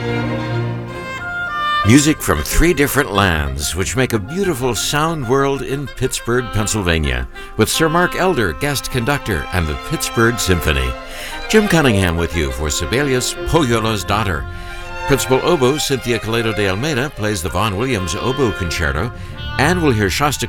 Music from three different lands, which make a beautiful sound world in Pittsburgh, Pennsylvania, with Sir Mark Elder, guest conductor, and the Pittsburgh Symphony. Jim Cunningham with you for Sibelius, Pohjola's Daughter. Principal oboe Cynthia Coleto de Almeida plays the Vaughan Williams Oboe Concerto, and we'll hear Shostakovich